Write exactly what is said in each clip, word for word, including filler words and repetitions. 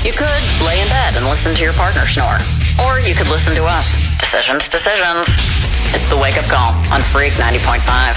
You could lay in bed and listen to your partner snore. Or you could listen to us. Decisions, decisions. It's the Wake Up Call on Freak ninety point five.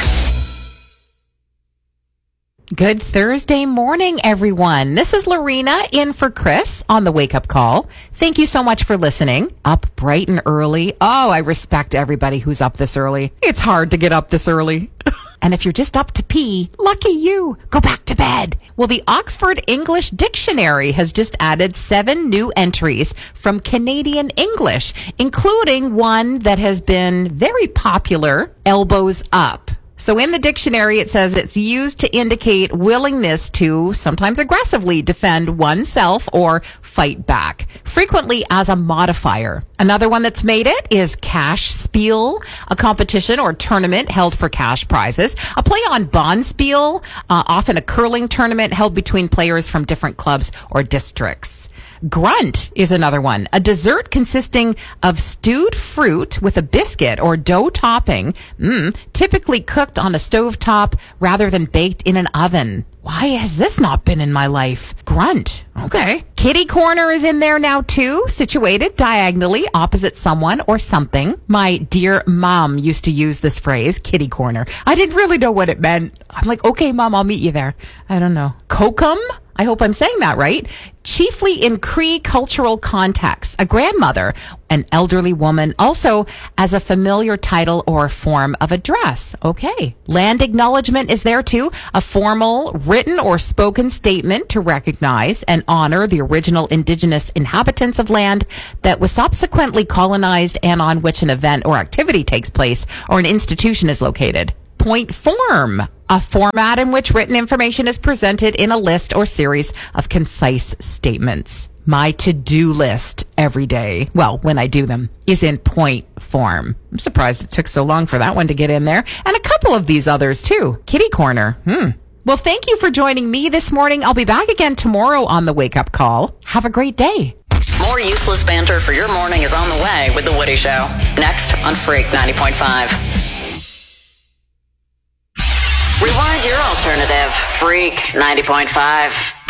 Good Thursday morning, everyone. This is Lorena in for Chris on the Wake Up Call. Thank you so much for listening. Up bright and early. Oh, I respect everybody who's up this early. It's hard to get up this early. And if you're just up to pee, lucky you. Go back to bed. Well, the Oxford English Dictionary has just added seven new entries from Canadian English, including one that has been very popular, elbows up. So in the dictionary, it says it's used to indicate willingness to sometimes aggressively defend oneself or fight back, frequently as a modifier. Another one that's made it is cash spiel, a competition or tournament held for cash prizes. A play on bonspiel, uh, often a curling tournament held between players from different clubs or districts. Grunt is another one, a dessert consisting of stewed fruit with a biscuit or dough topping, mm, typically cooked on a stovetop rather than baked in an oven. Why has this not been in my life? Grunt. Okay. Kitty corner is in there now too, situated diagonally opposite someone or something. My dear mom used to use this phrase, kitty corner. I didn't really know what it meant. I'm like, okay, mom, I'll meet you there. I don't know. Kokum? I hope I'm saying that right. Chiefly in Cree cultural contexts, a grandmother, an elderly woman, also as a familiar title or form of address. Okay. Land acknowledgement is there too, a formal written or spoken statement to recognize and honor the original indigenous inhabitants of land that was subsequently colonized and on which an event or activity takes place or an institution is located. Point form, a format in which written information is presented in a list or series of concise statements. My to-do list every day, well, when I do them, is in point form. I'm surprised it took so long for that one to get in there. And a couple of these others too. Kitty corner. Hmm. Well, thank you for joining me this morning. I'll be back again tomorrow on the Wake Up Call. Have a great day. More useless banter for your morning is on the way with The Woody Show. Next on Freak ninety point five. Rewind your alternative. Freak ninety point five.